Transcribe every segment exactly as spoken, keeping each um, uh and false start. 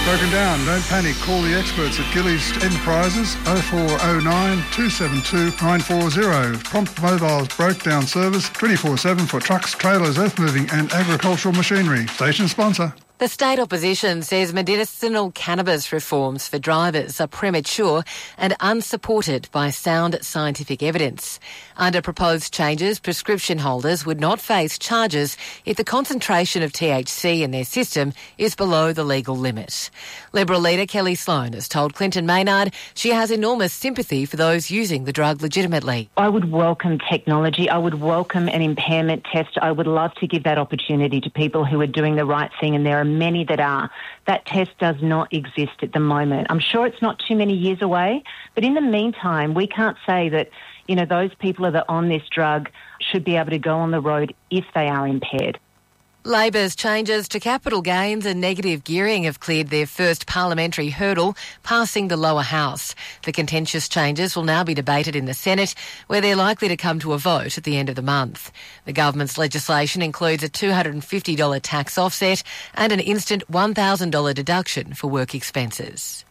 broken down. Don't panic. Call the experts at Gillies Enterprises oh four oh nine, two seven two, nine four zero. Prompt Mobile's breakdown service twenty-four seven for trucks, trailers, earth moving and agricultural machinery. Station sponsor. The state opposition says medicinal cannabis reforms for drivers are premature and unsupported by sound scientific evidence. Under proposed changes, prescription holders would not face charges if the concentration of T H C in their system is below the legal limit. Liberal leader Kelly Sloan has told Clinton Maynard she has enormous sympathy for those using the drug legitimately. I would welcome technology. I would welcome an impairment test. I would love to give that opportunity to people who are doing the right thing, and there are many that are. That test does not exist at the moment. I'm sure it's not too many years away, but in the meantime, we can't say that, you know, those people that are on this drug should be able to go on the road if they are impaired. Labor's changes to capital gains and negative gearing have cleared their first parliamentary hurdle, passing the lower house. The contentious changes will now be debated in the Senate, where they're likely to come to a vote at the end of the month. The government's legislation includes a two hundred fifty dollars tax offset and an instant one thousand dollars deduction for work expenses.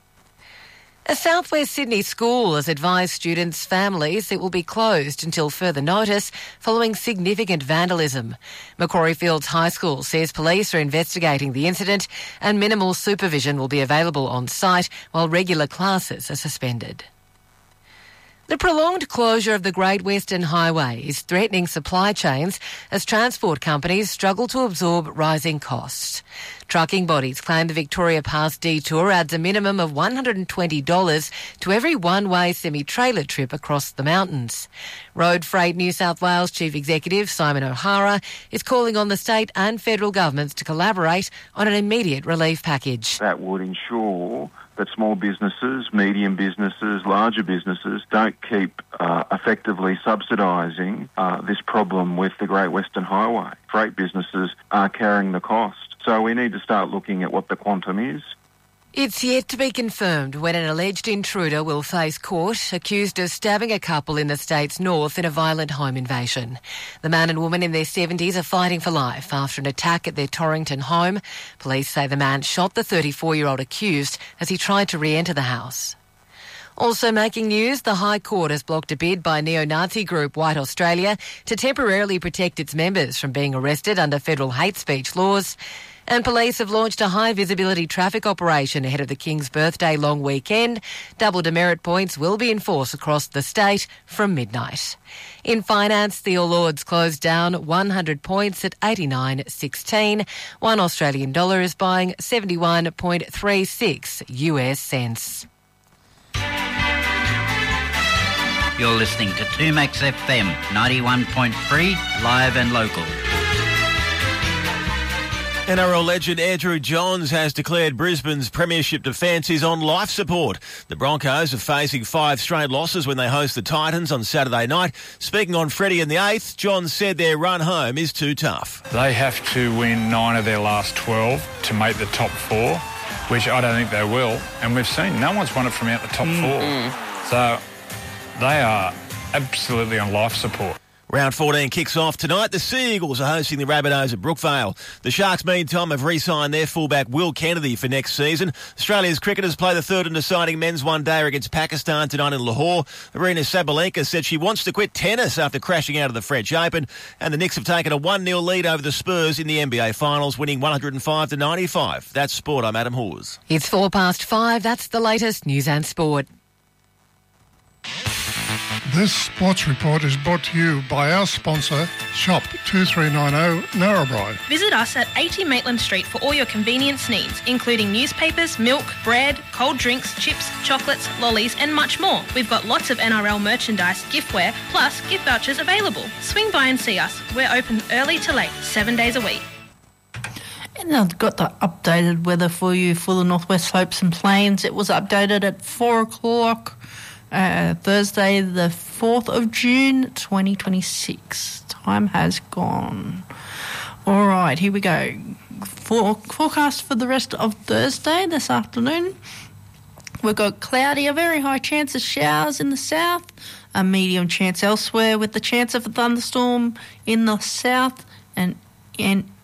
A South West Sydney school has advised students' families it will be closed until further notice following significant vandalism. Macquarie Fields High School says police are investigating the incident and minimal supervision will be available on site while regular classes are suspended. The prolonged closure of the Great Western Highway is threatening supply chains as transport companies struggle to absorb rising costs. Trucking bodies claim the Victoria Pass detour adds a minimum of one hundred twenty dollars to every one-way semi-trailer trip across the mountains. Road Freight New South Wales Chief Executive Simon O'Hara is calling on the state and federal governments to collaborate on an immediate relief package. That would ensure that small businesses, medium businesses, larger businesses don't keep uh, effectively subsidising uh, this problem with the Great Western Highway. Freight businesses are carrying the cost. So we need to start looking at what the quantum is. It's yet to be confirmed when an alleged intruder will face court, accused of stabbing a couple in the state's north in a violent home invasion. The man and woman in their seventies are fighting for life after an attack at their Torrington home. Police say the man shot the thirty-four-year-old accused as he tried to re-enter the house. Also making news, the High Court has blocked a bid by neo-Nazi group White Australia to temporarily protect its members from being arrested under federal hate speech laws. And police have launched a high-visibility traffic operation ahead of the King's birthday long weekend. Double demerit points will be enforced across the state from midnight. In finance, the All Ords closed down one hundred points at eighty-nine sixteen. One Australian dollar is buying seventy-one point three six U S cents. You're listening to two Max F M, ninety-one point three, live and local. N R L legend Andrew Johns has declared Brisbane's premiership defence is on life support. The Broncos are facing five straight losses when they host the Titans on Saturday night. Speaking on Freddie in the eighth, Johns said their run home is too tough. They have to win nine of their last twelve to make the top four, which I don't think they will. And we've seen no one's won it from out the top mm-hmm. four. So they are absolutely on life support. Round fourteen kicks off tonight. The Sea Eagles are hosting the Rabbitohs at Brookvale. The Sharks, meantime, have re-signed their fullback Will Kennedy for next season. Australia's cricketers play the third and deciding men's one-dayer against Pakistan tonight in Lahore. Arina Sabalenka said she wants to quit tennis after crashing out of the French Open. And the Knicks have taken a one nil lead over the Spurs in the N B A Finals, winning one hundred five to ninety-five. That's sport. I'm Adam Hawes. It's four past five. That's the latest news and sport. This sports report is brought to you by our sponsor, Shop two three nine zero Narrabri. Visit us at eighty Maitland Street for all your convenience needs, including newspapers, milk, bread, cold drinks, chips, chocolates, lollies and much more. We've got lots of N R L merchandise, giftware, plus gift vouchers available. Swing by and see us. We're open early to late, seven days a week. And I've got the updated weather for you for the Northwest Slopes and Plains. It was updated at four o'clock. Uh, Thursday, the fourth of June, twenty twenty-six. Time has gone. All right, here we go. For, forecast for the rest of Thursday this afternoon. We've got cloudy, a very high chance of showers in the south, a medium chance elsewhere, with the chance of a thunderstorm in the south and, and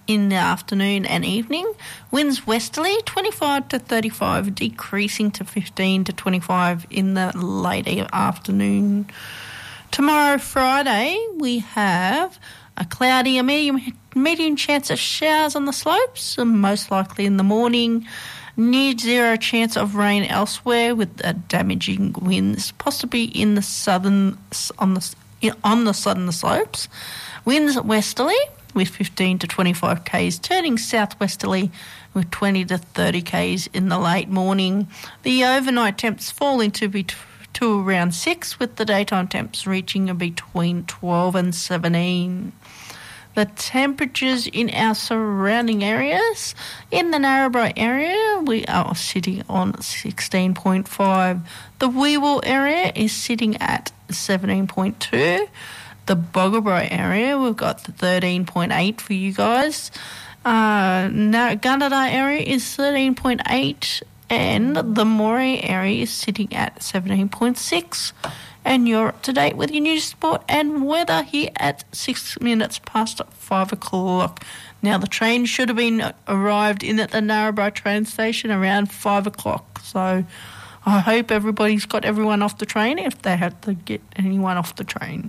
in the afternoon and evening. Winds westerly, twenty-five to thirty-five, decreasing to fifteen to twenty-five in the late afternoon. Tomorrow, Friday, we have a cloudy, a medium, medium chance of showers on the slopes, most likely in the morning. Near zero chance of rain elsewhere with uh, damaging winds, possibly in the southern on the on the southern slopes. Winds westerly with fifteen to twenty-five k's, turning southwesterly with twenty to thirty k's in the late morning. The overnight temps falling to be t- to around six, with the daytime temps reaching between twelve and seventeen. The temperatures in our surrounding areas, in the Narrabri area, we are sitting on sixteen point five. The Weewell area is sitting at seventeen point two. The Bogabri area, we've got thirteen point eight for you guys. Uh, Gunnedah area is thirteen point eight, and the Moray area is sitting at seventeen point six. And you're up to date with your news, sport and weather here at six minutes past five o'clock. Now, the train should have been arrived in at the Narrabri train station around five o'clock. So I hope everybody's got everyone off the train if they had to get anyone off the train.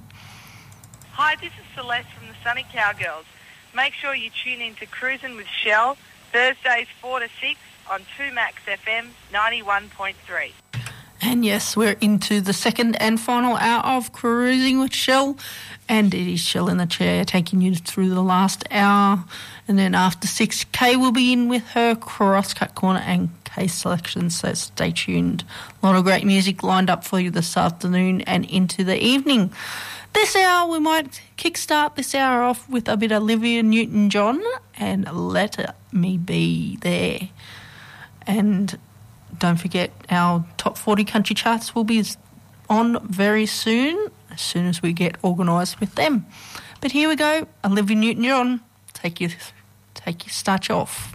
Hi, this is Celeste from the Sunny Cowgirls. Make sure you tune in to Cruisin' with Shell, Thursdays four to six on two Max F M ninety-one point three. And yes, we're into the second and final hour of Cruising with Shell, and it is Shell in the Chair taking you through the last hour. And then after six, Kay will be in with her Crosscut Corner and Kay selection, so stay tuned. A lot of great music lined up for you this afternoon and into the evening. This hour, we might kickstart this hour off with a bit of Olivia Newton-John and Let Me Be There. And don't forget, our top forty country charts will be on very soon, as soon as we get organised with them. But here we go, Olivia Newton-John, take you, take you, start you off.